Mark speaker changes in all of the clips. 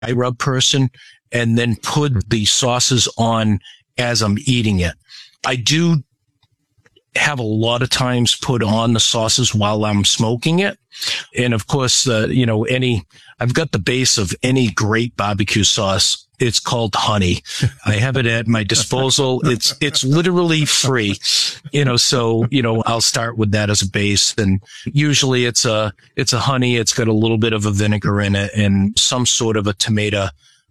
Speaker 1: rub person and then put the sauces on as I'm eating it. I do have a lot of times put on the sauces while I'm smoking it. And of course, I've got the base of any great barbecue sauce. It's called honey. I have it at my disposal. It's literally free, so, I'll start with that as a base. And usually it's a honey. It's got a little bit of a vinegar in it and some sort of a tomato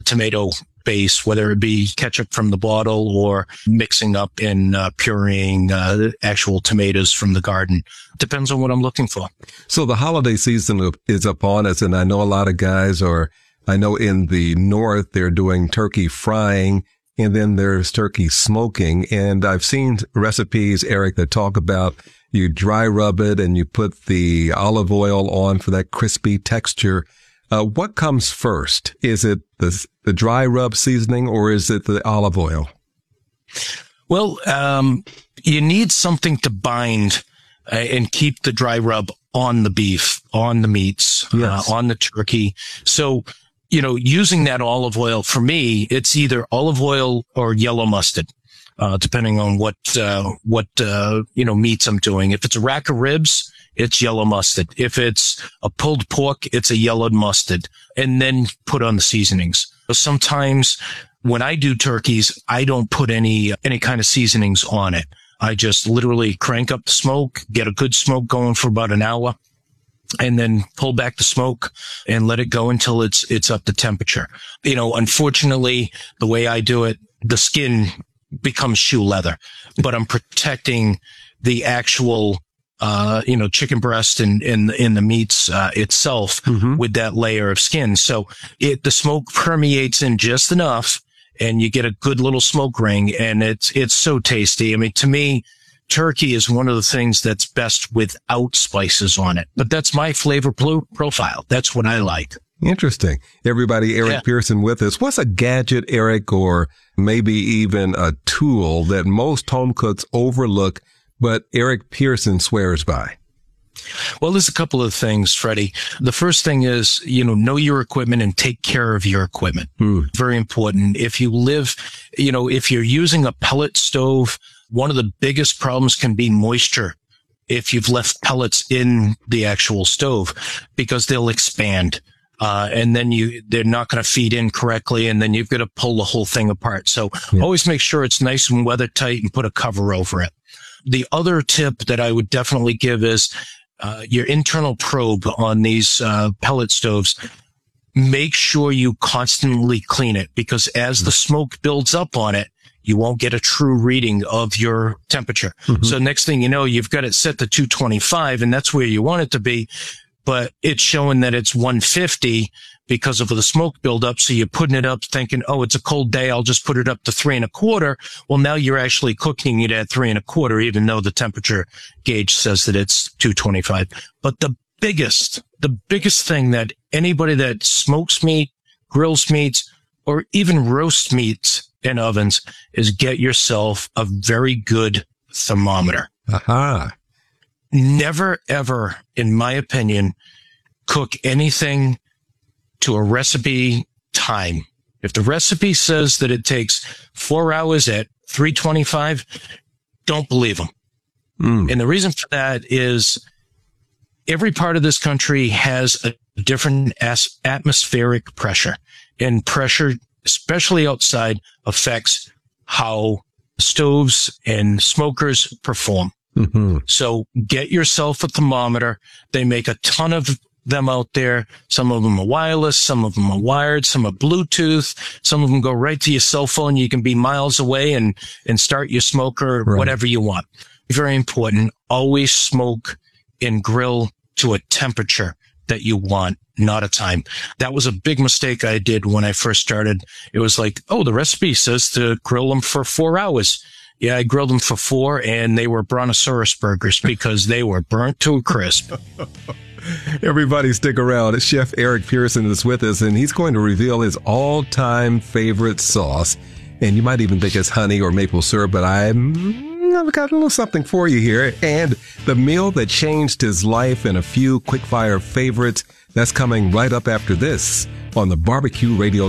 Speaker 1: base, whether it be ketchup from the bottle or mixing up and pureeing actual tomatoes from the garden. Depends on what I'm looking for.
Speaker 2: So the holiday season is upon us, and I know a lot of guys I know in the north, they're doing turkey frying, and then there's turkey smoking. And I've seen recipes, Eric, that talk about you dry rub it and you put the olive oil on for that crispy texture. What comes first? Is it the dry rub seasoning or is it the olive oil?
Speaker 1: Well, you need something to bind and keep the dry rub on the beef, on the meats,
Speaker 2: yes,
Speaker 1: on the turkey. So, using that olive oil, for me, it's either olive oil or yellow mustard, depending on what meats I'm doing. If it's a rack of ribs, it's yellow mustard. If it's a pulled pork, it's a yellowed mustard, and then put on the seasonings. Sometimes when I do turkeys, I don't put any kind of seasonings on it. I just literally crank up the smoke, get a good smoke going for about an hour, and then pull back the smoke and let it go until it's up to temperature. Unfortunately, the way I do it, the skin becomes shoe leather, but I'm protecting the actual chicken breast and in the meats itself with that layer of skin. So the smoke permeates in just enough and you get a good little smoke ring, and it's so tasty. I mean, to me, turkey is one of the things that's best without spices on it, but that's my flavor profile. That's what I like.
Speaker 2: Interesting. Everybody, Eric Pearson with us. What's a gadget, Eric, or maybe even a tool that most home cooks overlook, but Eric Pearson swears by?
Speaker 1: Well, there's a couple of things, Freddie. The first thing is, know your equipment and take care of your equipment. Very important. If you live, if you're using a pellet stove, one of the biggest problems can be moisture if you've left pellets in the actual stove, because they'll expand. And then they're not going to feed in correctly, and then you've got to pull the whole thing apart. So always make sure it's nice and weather tight and put a cover over it. The other tip that I would definitely give is your internal probe on these pellet stoves. Make sure you constantly clean it, because as the smoke builds up on it, you won't get a true reading of your temperature. So next thing you know, you've got it set to 225, and that's where you want it to be, but it's showing that it's 150 because of the smoke buildup. So you're putting it up thinking, oh, it's a cold day, I'll just put it up to 3.25. Well, now you're actually cooking it at 3.25, even though the temperature gauge says that it's 225. But the biggest thing that anybody that smokes meat, grills meats, or even roast meats in ovens is get yourself a very good thermometer.
Speaker 2: Aha.
Speaker 1: Never, ever, in my opinion, cook anything to a recipe time. If the recipe says that it takes 4 hours at 325, don't believe them. And the reason for that is every part of this country has a different atmospheric pressure, and pressure, especially outside, affects how stoves and smokers perform. So get yourself a thermometer. They make a ton of them out there. Some of them are wireless, some of them are wired, some are Bluetooth, some of them go right to your cell phone. You can be miles away and start your smoker, whatever you want. Very important. Always smoke and grill to a temperature that you want, not a time. That was a big mistake I did when I first started. It was like, oh, the recipe says to grill them for 4 hours. Yeah, I grilled them for 4, and they were Brontosaurus burgers because they were burnt to a crisp.
Speaker 2: Everybody stick around. Chef Eric Pearson is with us, and he's going to reveal his all-time favorite sauce. And you might even think it's honey or maple syrup, but I've got a little something for you here. And the meal that changed his life and a few quick-fire favorites. That's coming right up after this on the Barbecue Radio